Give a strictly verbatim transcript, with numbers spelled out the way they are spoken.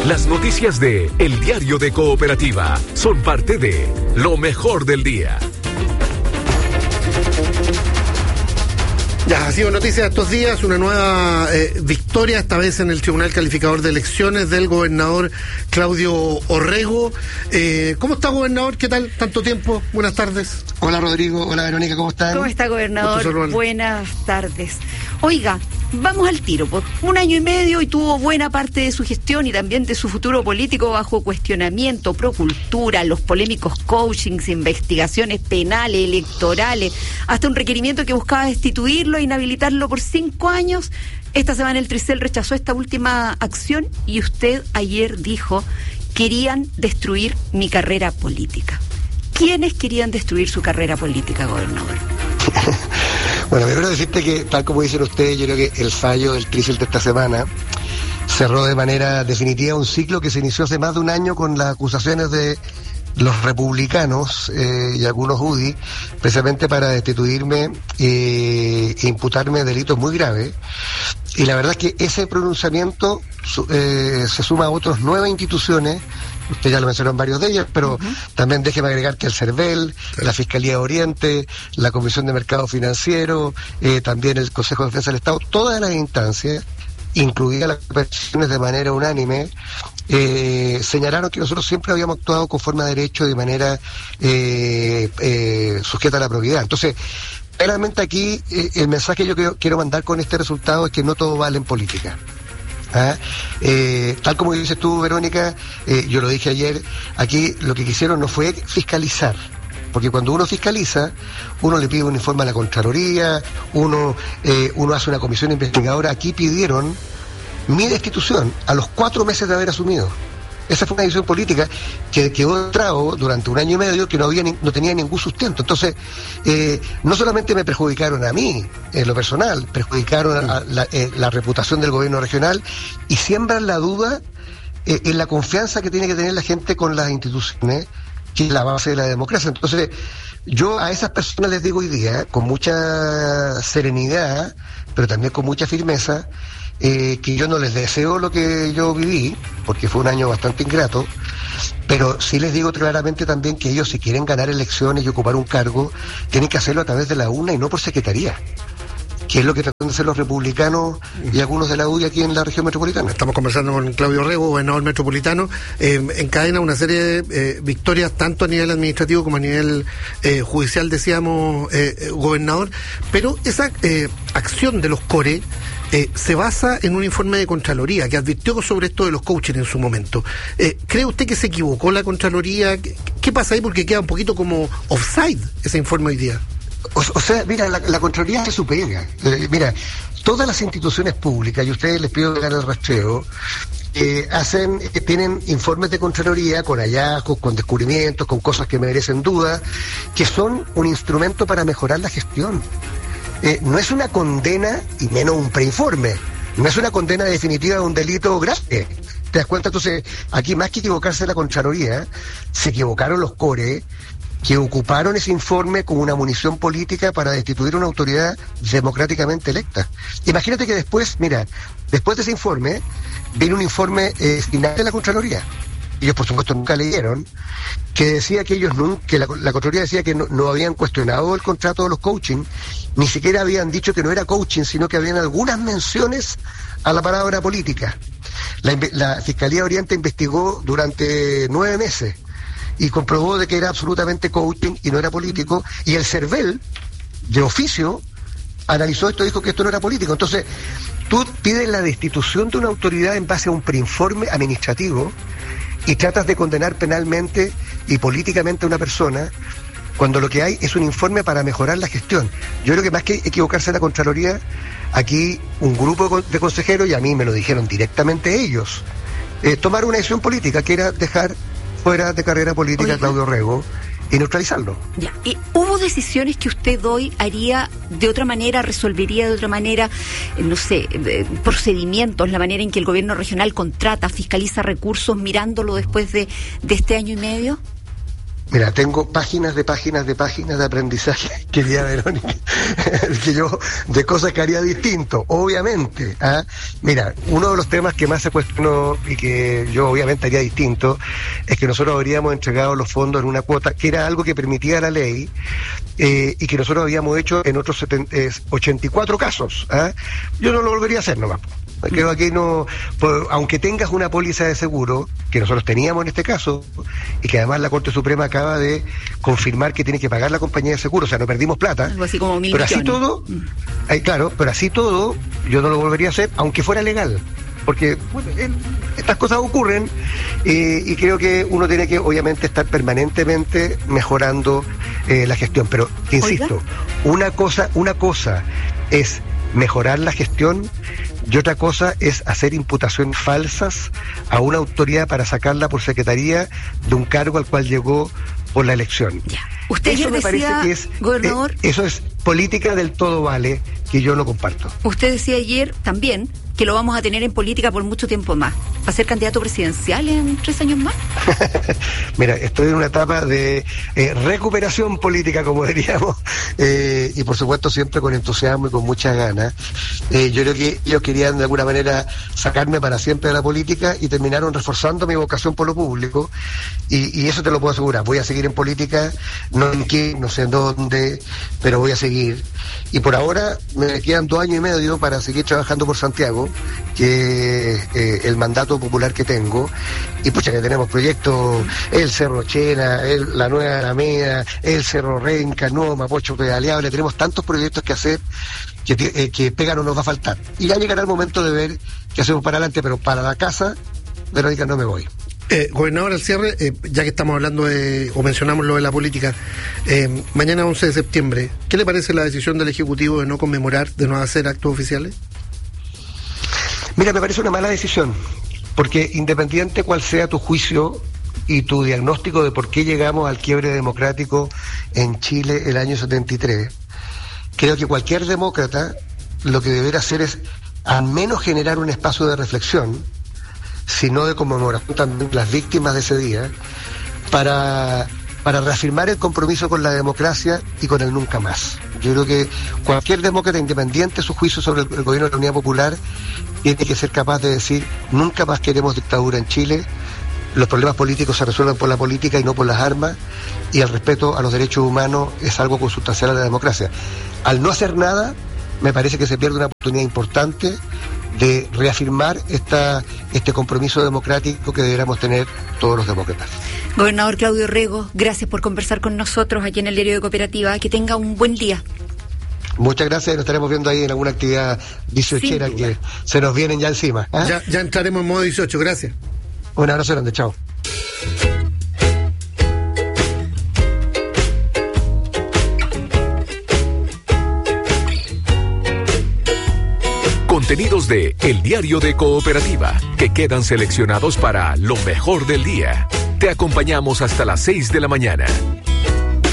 Las noticias de El Diario de Cooperativa son parte de lo mejor del día. Ya, ha sido noticia estos días una nueva eh, victoria, esta vez en el Tribunal Calificador de Elecciones del gobernador Claudio Orrego. Eh, ¿Cómo está, gobernador? ¿Qué tal? ¿Tanto tiempo? Buenas tardes. Hola, Rodrigo. Hola, Verónica. ¿Cómo están? ¿Cómo está, gobernador? Buenas tardes. Oiga, vamos al tiro. Por un año y medio y tuvo buena parte de su gestión y también de su futuro político bajo cuestionamiento, Procultura, los polémicos coachings, investigaciones penales, electorales, hasta un requerimiento que buscaba destituirlo e inhabilitarlo por cinco años. Esta semana el Tricel rechazó esta última acción y usted ayer dijo: querían destruir mi carrera política. ¿Quiénes querían destruir su carrera política, gobernador? Bueno, primero decirte que, tal como dicen ustedes, yo creo que el fallo del Tricel de esta semana cerró de manera definitiva un ciclo que se inició hace más de un año con las acusaciones de los republicanos eh, y algunos U D I, precisamente para destituirme eh, e imputarme delitos muy graves. Y la verdad es que ese pronunciamiento eh, se suma a otras nueve instituciones. Usted ya lo mencionó en varios de ellas, pero uh-huh. también déjeme agregar que el CERVEL, sí. la Fiscalía de Oriente, la Comisión de Mercado Financiero, eh, también el Consejo de Defensa del Estado, todas las instancias, incluidas las peticiones de manera unánime, eh, señalaron que nosotros siempre habíamos actuado conforme a derecho de manera eh, eh, sujeta a la probidad. Entonces, claramente aquí eh, el mensaje que yo quiero, quiero mandar con este resultado es que no todo vale en política. ¿Ah? Eh, tal como dices tú, Verónica, eh, yo lo dije ayer, aquí lo que quisieron no fue fiscalizar, porque cuando uno fiscaliza, uno le pide un informe a la Contraloría, uno, eh, uno hace una comisión investigadora. Aquí pidieron mi destitución a los cuatro meses de haber asumido. Esa fue una decisión política que quedó trago durante un año y medio, que no había ni, no tenía ningún sustento. Entonces, eh, no solamente me perjudicaron a mí, en lo personal, perjudicaron a la, eh, la reputación del gobierno regional y siembran la duda eh, en la confianza que tiene que tener la gente con las instituciones, que es la base de la democracia. Entonces, yo a esas personas les digo hoy día, con mucha serenidad, pero también con mucha firmeza, Eh, que yo no les deseo lo que yo viví, porque fue un año bastante ingrato, pero sí les digo claramente también que ellos, si quieren ganar elecciones y ocupar un cargo, tienen que hacerlo a través de la urna y no por secretaría, que es lo que tratan de hacer los republicanos y algunos de la U D I aquí en la región metropolitana. Estamos conversando con Claudio Orrego, gobernador metropolitano. Eh, encadena una serie de eh, victorias, tanto a nivel administrativo como a nivel eh, judicial, decíamos, eh, gobernador, pero esa eh, acción de los CORE Eh, se basa en un informe de Contraloría que advirtió sobre esto de los coaches en su momento. Eh, ¿Cree usted que se equivocó la Contraloría? ¿Qué, qué pasa ahí? Porque queda un poquito como offside ese informe hoy día. O, o sea, mira, la, la Contraloría se supera. Eh, mira, todas las instituciones públicas, y ustedes les pido que hagan el rastreo, eh, hacen, eh, tienen informes de Contraloría con hallazgos, con descubrimientos, con cosas que merecen duda, que son un instrumento para mejorar la gestión. Eh, no es una condena y menos un preinforme, no es una condena definitiva de un delito grave. ¿Te das cuenta? Entonces, aquí más que equivocarse la Contraloría, se equivocaron los CORE, que ocuparon ese informe como una munición política para destituir una autoridad democráticamente electa. Imagínate que después, mira, después de ese informe, viene un informe eh, final de la Contraloría. Ellos, por supuesto, nunca leyeron, que decía que ellos nunca, que la, la Contraloría decía que no, no habían cuestionado el contrato de los coaching, ni siquiera habían dicho que no era coaching, sino que habían algunas menciones a la palabra política. La, la Fiscalía de Oriente investigó durante nueve meses y comprobó de que era absolutamente coaching y no era político, y el CERVEL, de oficio, analizó esto y dijo que esto no era político. Entonces, tú pides la destitución de una autoridad en base a un preinforme administrativo y tratas de condenar penalmente y políticamente a una persona cuando lo que hay es un informe para mejorar la gestión. Yo creo que más que equivocarse en la Contraloría, aquí un grupo de consejeros, y a mí me lo dijeron directamente ellos, eh, tomaron una decisión política, que era dejar fuera de carrera política a Claudio Orrego y neutralizarlo. Ya. ¿Y hubo decisiones que usted hoy haría de otra manera, resolvería de otra manera, eh, no sé, eh, procedimientos, la manera en que el gobierno regional contrata, fiscaliza recursos, mirándolo después de, de este año y medio? Mira, tengo páginas de páginas de páginas de aprendizaje, querida Verónica, que yo, de cosas que haría distinto, obviamente. ¿ah? Mira, uno de los temas que más se cuestionó y que yo obviamente haría distinto, es que nosotros habríamos entregado los fondos en una cuota, que era algo que permitía la ley, eh, y que nosotros habíamos hecho en otros setenta, eh, ochenta y cuatro casos. ¿ah? Yo no lo volvería a hacer nomás. Creo que no, pues, aunque tengas una póliza de seguro, que nosotros teníamos en este caso, y que además la Corte Suprema acaba de confirmar que tiene que pagar la compañía de seguro, o sea, no perdimos plata. Algo así como mil pero millones. así todo, ay, claro, pero así todo, yo no lo volvería a hacer, aunque fuera legal. Porque bueno, eh, estas cosas ocurren eh, y creo que uno tiene que obviamente estar permanentemente mejorando eh, la gestión. Pero, insisto, ¿Oiga? una cosa, una cosa es mejorar la gestión y otra cosa es hacer imputaciones falsas a una autoridad para sacarla por secretaría de un cargo al cual llegó por la elección. Ya. Usted eso ayer me decía, parece que es, gobernador, eh, eso es política del todo vale, que yo no comparto. Usted decía ayer también que lo vamos a tener en política por mucho tiempo más. ¿Va a ser candidato presidencial en tres años más? Mira, estoy en una etapa de eh, recuperación política, como diríamos, eh, y por supuesto siempre con entusiasmo y con muchas ganas. Eh, yo creo que ellos querían de alguna manera sacarme para siempre de la política y terminaron reforzando mi vocación por lo público, y, y eso te lo puedo asegurar. Voy a seguir en política, no en qué, no sé en dónde, pero voy a seguir. Y por ahora me quedan dos años y medio para seguir trabajando por Santiago, que es eh, el mandato popular que tengo, y pucha que tenemos proyectos, el Cerro Chena, el, la Nueva Alameda, el Cerro Renca, el nuevo Mapocho Pedaleable, tenemos tantos proyectos que hacer que, eh, que pega no nos va a faltar. Y ya llegará el momento de ver qué hacemos para adelante, pero para la casa, Verónica, no me voy. Eh, gobernador, al cierre, eh, ya que estamos hablando de, o mencionamos lo de la política, eh, mañana once de septiembre, ¿qué le parece la decisión del Ejecutivo de no conmemorar, de no hacer actos oficiales? Mira, me parece una mala decisión, porque independiente cuál sea tu juicio y tu diagnóstico de por qué llegamos al quiebre democrático en Chile el año setenta y tres, creo que cualquier demócrata lo que deberá hacer es al menos generar un espacio de reflexión, sino de conmemoración también de las víctimas de ese día, para, para reafirmar el compromiso con la democracia y con el nunca más. Yo creo que cualquier demócrata, independiente de su juicio sobre el, el gobierno de la Unidad Popular, tiene que ser capaz de decir: nunca más queremos dictadura en Chile, los problemas políticos se resuelven por la política y no por las armas, y el respeto a los derechos humanos es algo consustancial a la democracia. Al no hacer nada, me parece que se pierde una oportunidad importante de reafirmar esta, este compromiso democrático que deberíamos tener todos los demócratas. Gobernador Claudio Rego, gracias por conversar con nosotros aquí en el Diario de Cooperativa. Que tenga un buen día. Muchas gracias, y nos estaremos viendo ahí en alguna actividad dieciochera que se nos vienen ya encima. ¿eh? Ya, ya entraremos en modo dieciocho, gracias. Un abrazo grande, chao. Contenidos de El Diario de Cooperativa, que quedan seleccionados para lo mejor del día. Te acompañamos hasta las seis de la mañana.